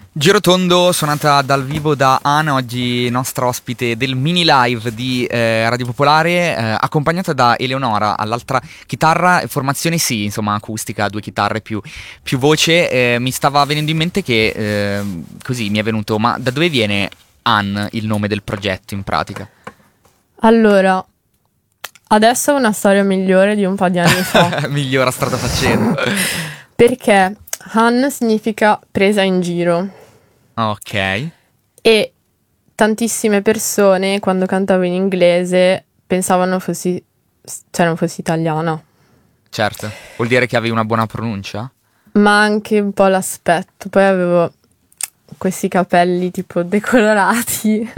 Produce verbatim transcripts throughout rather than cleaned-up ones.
Girotondo, suonata dal vivo da Ana, oggi nostra ospite del mini live di eh, Radio Popolare, eh, accompagnata da Eleonora all'altra chitarra, formazione sì, insomma acustica, due chitarre più, più voce. Eh, mi stava venendo in mente che eh, così mi è venuto, ma da dove viene An, il nome del progetto in pratica? Allora, adesso è una storia migliore di un po' di anni fa. Migliora strada facendo. Perché Han significa presa in giro. Ok. E tantissime persone, quando cantavo in inglese, pensavano fossi, cioè non fossi italiana. Certo, vuol dire che avevi una buona pronuncia? Ma anche un po' l'aspetto. Poi avevo questi capelli tipo decolorati,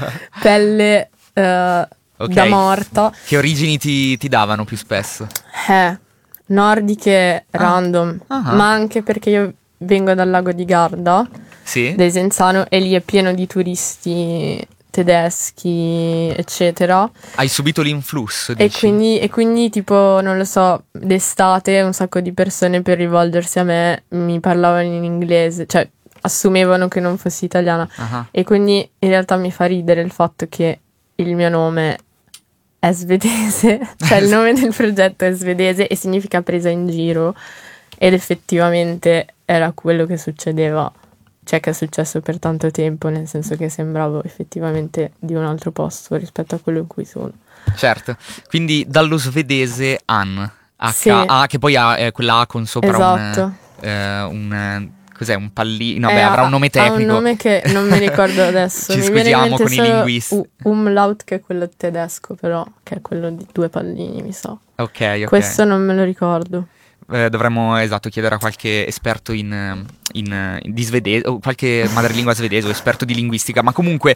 pelle eh, Ok. da morta. Che origini ti, ti davano più spesso? Eh, nordiche Ah. random, Ah. ma anche perché io vengo dal lago di Garda, Sì? Desenzano, e lì è pieno di turisti tedeschi, eccetera. Hai subito l'influsso, E dici? quindi, e quindi, tipo, non lo so, d'estate un sacco di persone per rivolgersi a me mi parlavano in inglese, cioè assumevano che non fossi italiana. Ah. E quindi in realtà mi fa ridere il fatto che il mio nome è svedese, cioè il nome del progetto è svedese e significa presa in giro, ed effettivamente era quello che succedeva, cioè che è successo per tanto tempo, nel senso che sembravo effettivamente di un altro posto rispetto a quello in cui sono. Certo, quindi dallo svedese An, H Sì. A, che poi ha eh, quella A con sopra Esatto. un, eh, un eh, cos'è, un pallino, no Eh, beh, avrà ha- un nome Ha tecnico. un nome che non mi ricordo adesso. Ci Mi viene in scusiamo mente con i solo linguisti. u- umlaut, che è quello tedesco, però, che è quello di due pallini, mi sa. Ok, ok. Questo non me lo ricordo. Eh, dovremmo, esatto, chiedere a qualche esperto in, in, in- di svedese, o qualche madrelingua svedese o esperto di linguistica. Ma comunque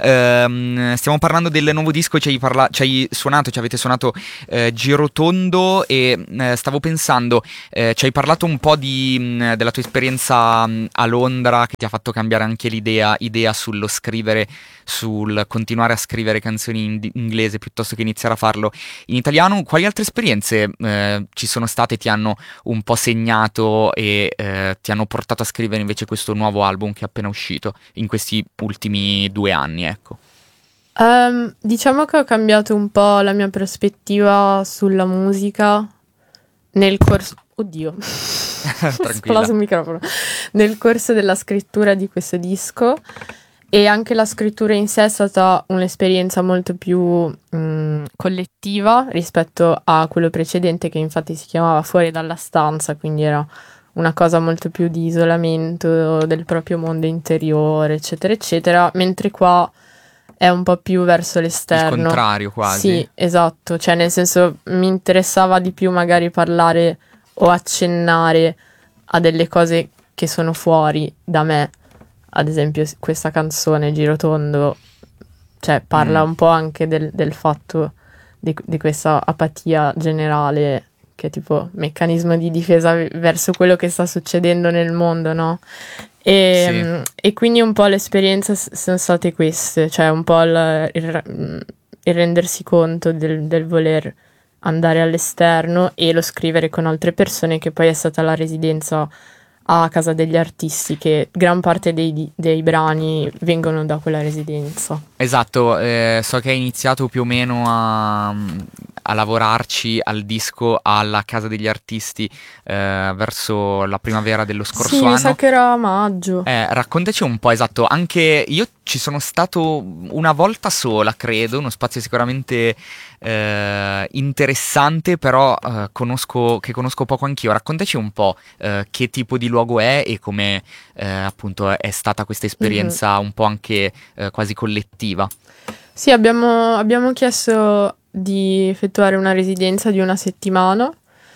ehm, stiamo parlando del nuovo disco, ci hai, parla- ci hai suonato, ci avete suonato eh, Girotondo e eh, stavo pensando, eh, ci hai parlato un po' di, mh, della tua esperienza mh, a Londra, che ti ha fatto cambiare anche l'idea idea sullo scrivere, sul continuare a scrivere canzoni in di- inglese piuttosto che iniziare a farlo in italiano. Quali altre esperienze eh, ci sono state, ti hanno un po' segnato e eh, ti hanno portato a scrivere invece questo nuovo album che è appena uscito in questi ultimi due anni, ecco? Ehm, diciamo che ho cambiato un po' la mia prospettiva sulla musica nel corso... Oddio, è Tranquilla. esploso il microfono. Nel corso della scrittura di questo disco, e anche la scrittura in sé è stata un'esperienza molto più mh, collettiva rispetto a quello precedente, che infatti si chiamava Fuori dalla stanza, quindi era una cosa molto più di isolamento del proprio mondo interiore, eccetera, eccetera, mentre qua è un po' più verso l'esterno. Il contrario, quasi. Sì, esatto, cioè nel senso mi interessava di più magari parlare o accennare a delle cose che sono fuori da me. Ad esempio questa canzone Girotondo, cioè parla Mm. un po' anche del, del fatto di, di questa apatia generale, che è tipo meccanismo di difesa verso quello che sta succedendo nel mondo, no? E, Sì. mm, e quindi un po' le esperienze s- sono state queste, cioè un po' il, il- mm, il rendersi conto del, del voler andare all'esterno e lo scrivere con altre persone, che poi è stata la residenza a Casa degli Artisti, che gran parte dei, dei brani vengono da quella residenza. Esatto, eh, so che hai iniziato più o meno a, a lavorarci al disco alla Casa degli Artisti eh, verso la primavera dello scorso Sì, anno. mi sa che era a maggio. Eh, raccontaci un po', esatto, anche io ci sono stato una volta sola, credo, uno spazio sicuramente eh, interessante, però eh, conosco, che conosco poco anch'io. Raccontaci un po' eh, che tipo di luogo è e come eh, appunto è stata questa esperienza un po' anche eh, quasi collettiva. Sì, abbiamo, abbiamo chiesto di effettuare una residenza di una settimana,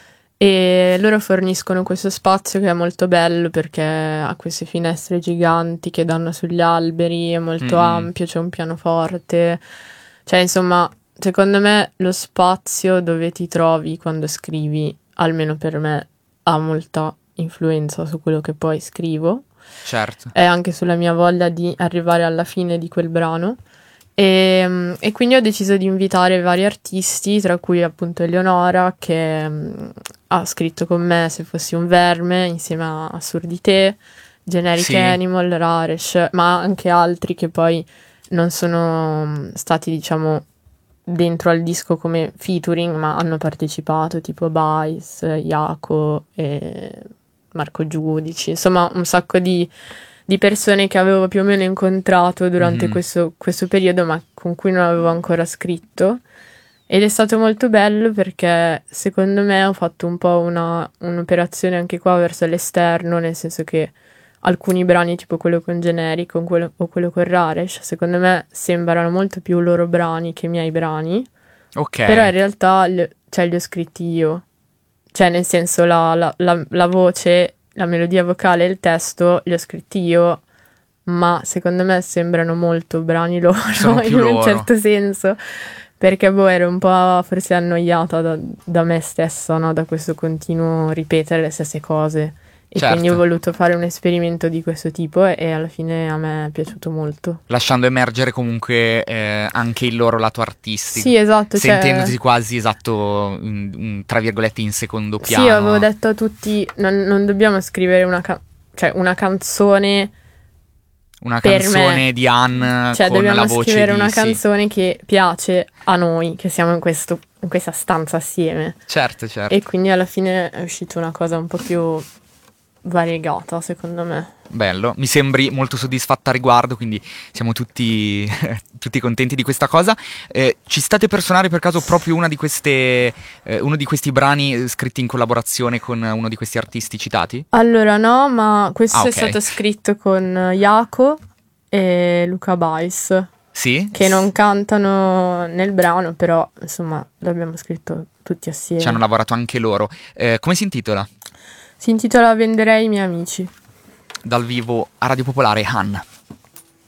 e loro forniscono questo spazio che è molto bello perché ha queste finestre giganti che danno sugli alberi, è molto Mm. ampio, c'è un pianoforte, cioè insomma, secondo me lo spazio dove ti trovi quando scrivi, almeno per me, ha molta influenza su quello che poi scrivo, Certo. e anche sulla mia voglia di arrivare alla fine di quel brano. E, e quindi ho deciso di invitare vari artisti, tra cui appunto Eleonora, che mm, ha scritto con me Se fossi un verme insieme a Assurdité, Generic Sì. Animal, Raresh, ma anche altri che poi non sono mm, stati, diciamo, dentro al disco come featuring, ma hanno partecipato, tipo Bice, Iaco e Marco Giudici, insomma un sacco di, di persone che avevo più o meno incontrato durante Mhm. questo, questo periodo, ma con cui non avevo ancora scritto. Ed è stato molto bello perché secondo me ho fatto un po' una, un'operazione anche qua verso l'esterno, nel senso che alcuni brani, tipo quello con Generic o quello, o quello con Raresh, secondo me sembrano molto più loro brani che i miei brani, Ok. però in realtà li, cioè, li ho scritti io. Cioè, nel senso, la, la- la- la voce, la melodia vocale e il testo li ho scritti io, ma secondo me sembrano molto brani loro, Sono più in un loro. certo senso, perché boh, ero un po' forse annoiata da, da me stessa, no? Da questo continuo ripetere le stesse cose. E Certo. quindi ho voluto fare un esperimento di questo tipo e, e alla fine a me è piaciuto molto. Lasciando emergere comunque eh, anche il loro lato artistico. Sì, esatto, cioè... Sentendoti quasi esatto, in- in- tra virgolette, in secondo Sì, piano. avevo detto a tutti, non, non dobbiamo scrivere una, ca- cioè, una canzone Una per canzone me. di Anne Cioè, con dobbiamo la voce scrivere di una sì. canzone che piace a noi, che siamo in, questo, in questa stanza assieme. Certo, certo. E quindi alla fine è uscita una cosa un po' più variegata, secondo me. Bello, mi sembri molto soddisfatta a riguardo, quindi siamo tutti, tutti contenti di questa cosa. Eh, ci state per suonare per caso proprio una di queste, eh, uno di questi brani eh, scritti in collaborazione con uno di questi artisti citati? Allora, no, ma questo Ah, è ok. stato scritto con Iaco e Luca Bais, Sì? che non cantano nel brano, però insomma l'abbiamo scritto tutti assieme. Ci hanno lavorato anche loro. Eh, come si intitola? Si intitola Venderei i miei amici. Dal vivo a Radio Popolare, Han.